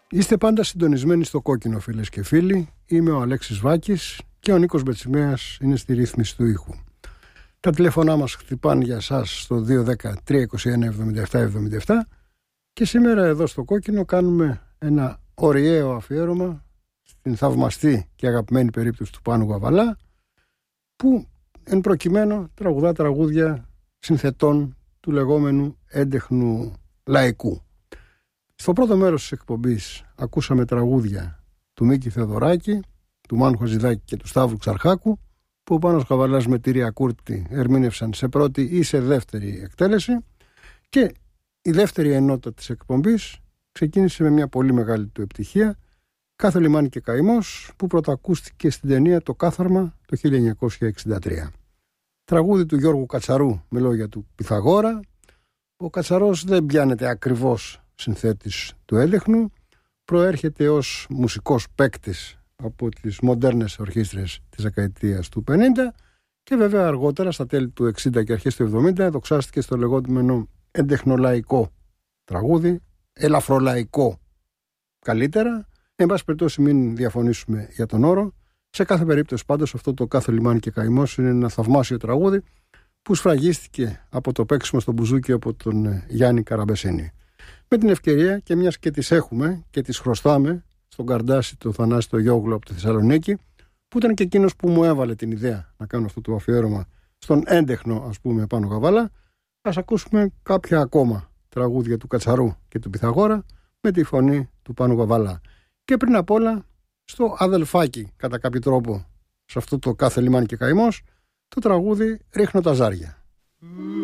Είστε πάντα συντονισμένοι στο κόκκινο, φίλες και φίλοι. Είμαι ο Αλέξης Βάκης και ο Νίκος Μπετσιμέας είναι στη ρύθμιση του ήχου. Τα τηλέφωνά μας χτυπάνε για σας στο 210-321-7777 και σήμερα εδώ στο κόκκινο κάνουμε ένα ωριαίο αφιέρωμα στην θαυμαστή και αγαπημένη περίπτωση του Πάνου Γαβαλά, που εν προκειμένου τραγουδά τραγούδια συνθετών του λεγόμενου έντεχνου λαϊκού. Στο πρώτο μέρος της εκπομπής ακούσαμε τραγούδια του Μίκη Θεοδωράκη, του Μάνου Χατζηδάκη και του Σταύρου Ξαρχάκου, που ο Πάνος Γαβαλάς με τη Ρία Κούρτη ερμήνευσαν σε πρώτη ή σε δεύτερη εκτέλεση, και η δεύτερη ενότητα της εκπομπής ξεκίνησε με μια πολύ μεγάλη του επιτυχία, «Κάθε λιμάνι και καημός», που πρωτοακούστηκε στην ταινία «Το Κάθαρμα» το 1963. Τραγούδι του Γιώργου Κατσαρού με λόγια του Πυθαγόρα. Ο Κατσαρός δεν πιάνεται ακριβώς συνθέτης του έντεχνου, προέρχεται ως μουσικός παίκτης από τις μοντέρνες ορχήστρες της δεκαετίας του 50 και βέβαια αργότερα στα τέλη του 60 και αρχές του 70 δοξάστηκε στο λεγόμενο εντεχνολαϊκό τραγούδι, ελαφρολαϊκό καλύτερα. Εν πάση περιπτώσει, μην διαφωνήσουμε για τον όρο. Σε κάθε περίπτωση πάντως αυτό το «Κάθε λιμάνι και καημός» είναι ένα θαυμάσιο τραγούδι που σφραγίστηκε από το παίξιμο στο μπουζούκι από τον Γιάννη Καραμπεσίνη. Με την ευκαιρία, και μιας και τις έχουμε και τις χρωστάμε στον Καρντάση του Θανάση το Γιώγλου από τη Θεσσαλονίκη, που ήταν και εκείνος που μου έβαλε την ιδέα να κάνω αυτό το αφιέρωμα στον έντεχνο, ας πούμε, Πάνο Γαβαλά, ας ακούσουμε κάποια ακόμα τραγούδια του Κατσαρού και του Πυθαγόρα με τη φωνή του Πάνου Γαβαλά. Και πριν απ' όλα στο αδελφάκι, κατά κάποιο τρόπο, σε αυτό το «Κάθε λιμάνι και καημός», το τραγούδι «Ρίχνω τα ζάρια».